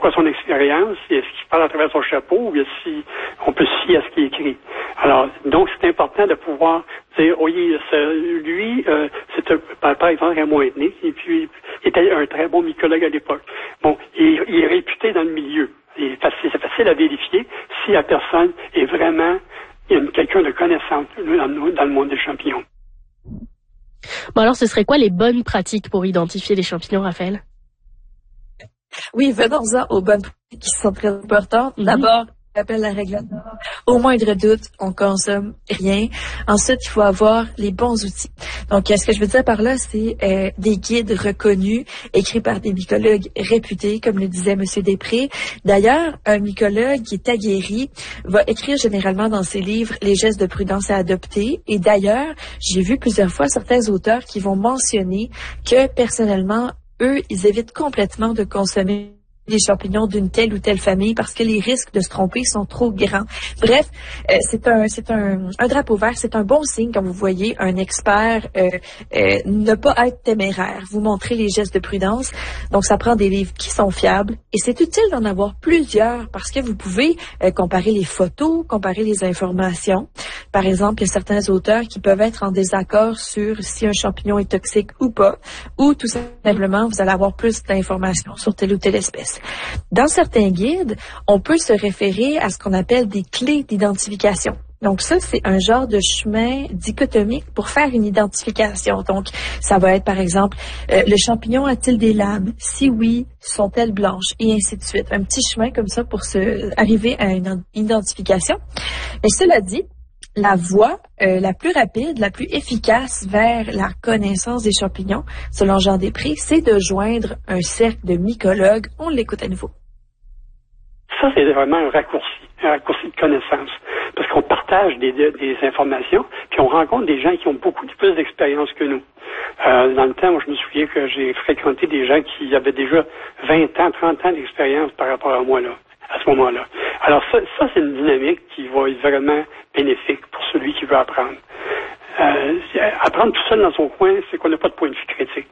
quoi son expérience, est-ce qu'il parle à travers son chapeau, ou si on peut se fier à ce qui est écrit. Alors, donc, c'est important de pouvoir dire, oui, lui, c'est par exemple un mois-et-demi, et puis il était un très bon mycologue à l'époque. Bon, il est réputé dans le milieu. C'est facile à vérifier si la personne est vraiment quelqu'un de connaissant dans le monde des champignons. Bon, alors, ce serait quoi les bonnes pratiques pour identifier les champignons, Raphaël? Oui, venons-en aux bonnes pratiques qui sont très importantes. D'abord, appelle la règle d'or. Au moindre doute, on consomme rien. Ensuite, il faut avoir les bons outils. Donc, ce que je veux dire par là, c'est des guides reconnus, écrits par des mycologues réputés, comme le disait Monsieur Després. D'ailleurs, un mycologue qui est aguerri va écrire généralement dans ses livres les gestes de prudence à adopter. Et d'ailleurs, j'ai vu plusieurs fois certains auteurs qui vont mentionner que, personnellement, eux, ils évitent complètement de consommer les champignons d'une telle ou telle famille parce que les risques de se tromper sont trop grands. Bref, c'est un drapeau vert, c'est un bon signe quand vous voyez un expert ne pas être téméraire, vous montrer les gestes de prudence. Donc, ça prend des livres qui sont fiables et c'est utile d'en avoir plusieurs parce que vous pouvez comparer les photos, comparer les informations. Par exemple, il y a certains auteurs qui peuvent être en désaccord sur si un champignon est toxique ou pas, ou tout simplement, vous allez avoir plus d'informations sur telle ou telle espèce. Dans certains guides, on peut se référer à ce qu'on appelle des clés d'identification. Donc ça, c'est un genre de chemin dichotomique pour faire une identification. Donc, ça va être, par exemple, le champignon a-t-il des lames? Si oui, sont-elles blanches? Et ainsi de suite. Un petit chemin comme ça pour arriver à une identification. Mais cela dit, la voie la plus rapide, la plus efficace vers la connaissance des champignons, selon Jean Després, c'est de joindre un cercle de mycologues. On l'écoute à nouveau. Ça, c'est vraiment un raccourci de connaissance. Parce qu'on partage des informations, puis on rencontre des gens qui ont beaucoup plus d'expérience que nous. Dans le temps, moi, je me souviens que j'ai fréquenté des gens qui avaient déjà 20 ans, 30 ans d'expérience par rapport à moi, là, à ce moment-là. Alors ça c'est une dynamique qui va être vraiment bénéfique pour celui qui veut apprendre. Apprendre tout seul dans son coin, c'est qu'on n'a pas de point de vue critique.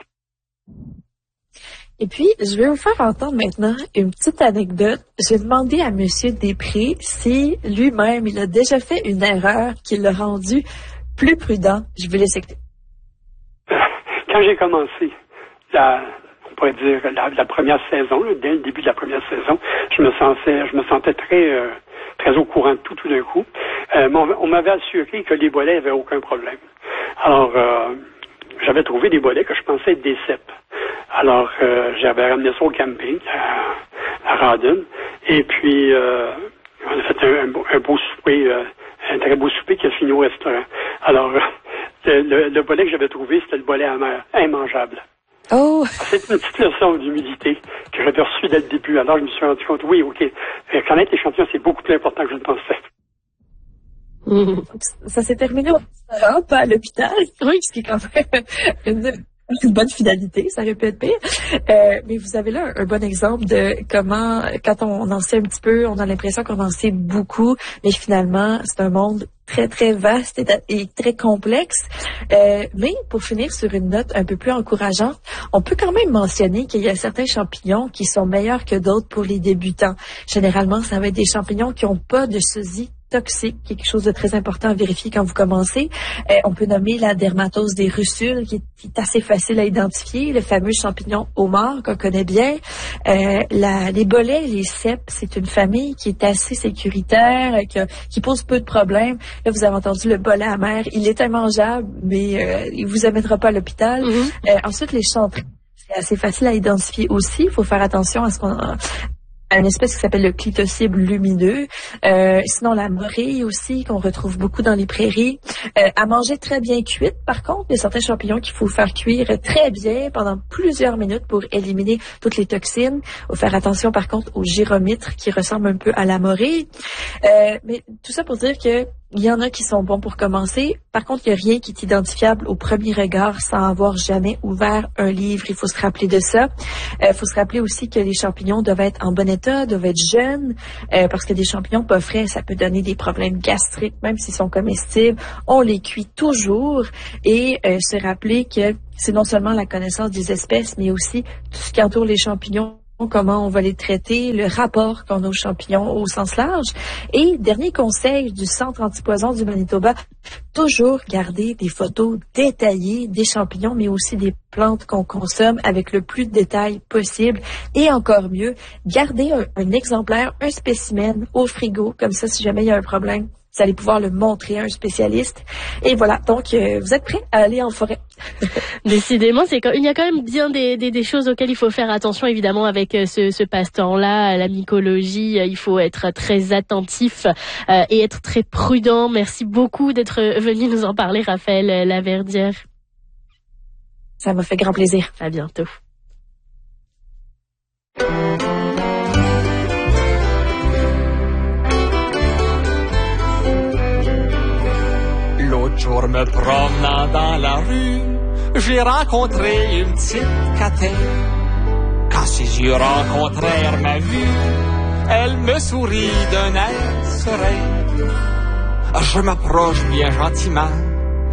Et puis, je vais vous faire entendre maintenant une petite anecdote. J'ai demandé à Monsieur Després si lui-même, il a déjà fait une erreur qui l'a rendu plus prudent. Je vous laisse écouter. Quand j'ai commencé on pourrait dire la première saison, là, dès le début de la première saison, je me sentais très au courant de tout d'un coup. On m'avait assuré que les bolets n'avaient aucun problème. Alors, j'avais trouvé des bolets que je pensais être des cèpes. Alors, j'avais ramené ça au camping à Rawdon. Et puis, on a fait un beau souper, un très beau souper qui a fini au restaurant. Alors, le bolet que j'avais trouvé, c'était le bolet amer, immangeable. Oh! C'est une petite leçon d'humilité que j'avais reçue dès le début. Alors, je me suis rendu compte, oui, OK, connaître les champignons, c'est beaucoup plus important que je le pensais. Ça s'est terminé au restaurant, pas à l'hôpital. Oui, ce qui est quand même une bonne finalité, ça aurait pu être pire. Mais vous avez là un bon exemple de comment, quand on en sait un petit peu, on a l'impression qu'on en sait beaucoup, mais finalement, c'est un monde très, très vaste et très complexe. Mais pour finir sur une note un peu plus encourageante, on peut quand même mentionner qu'il y a certains champignons qui sont meilleurs que d'autres pour les débutants. Généralement, ça va être des champignons qui n'ont pas de sosie toxique, quelque chose de très important à vérifier quand vous commencez. On peut nommer la dermatose des russules, qui est assez facile à identifier, le fameux champignon homard qu'on connaît bien. Les bolets, les cèpes, c'est une famille qui est assez sécuritaire, qui pose peu de problèmes. Là, vous avez entendu le bolet amer, il est immangeable, mais il vous amènera pas à l'hôpital. Ensuite, les chanterelles, c'est assez facile à identifier aussi. Il faut faire attention à une espèce qui s'appelle le clitocybe lumineux. Sinon, la morille aussi, qu'on retrouve beaucoup dans les prairies. À manger très bien cuite, par contre, il y a certains champignons qu'il faut faire cuire très bien pendant plusieurs minutes pour éliminer toutes les toxines. Il faut faire attention, par contre, au gyromitre qui ressemble un peu à la morille. Mais tout ça pour dire que il y en a qui sont bons pour commencer. Par contre, il n'y a rien qui est identifiable au premier regard sans avoir jamais ouvert un livre. Il faut se rappeler de ça. Il faut se rappeler aussi que les champignons doivent être en bon état, doivent être jeunes, parce que des champignons pas frais, ça peut donner des problèmes gastriques, même s'ils sont comestibles. On les cuit toujours et se rappeler que c'est non seulement la connaissance des espèces, mais aussi tout ce qui entoure les champignons comment on va les traiter, le rapport qu'on a aux champignons au sens large. Et dernier conseil du Centre antipoison du Manitoba, toujours garder des photos détaillées des champignons, mais aussi des plantes qu'on consomme avec le plus de détails possible. Et encore mieux, garder un exemplaire, un spécimen au frigo, comme ça, si jamais il y a un problème, vous allez pouvoir le montrer à un spécialiste. Et voilà, donc vous êtes prêts à aller en forêt. Décidément, il y a quand même bien des choses auxquelles il faut faire attention, évidemment, avec ce passe-temps-là, la mycologie. Il faut être très attentif et être très prudent. Merci beaucoup d'être venu nous en parler, Raphaël Laverdière. Ça m'a fait grand plaisir. À bientôt. L'autre jour, me promenant dans la rue, j'ai rencontré une petite catette. Quand ses yeux rencontrèrent ma vue, elle me sourit d'un air serein. Je m'approche bien gentiment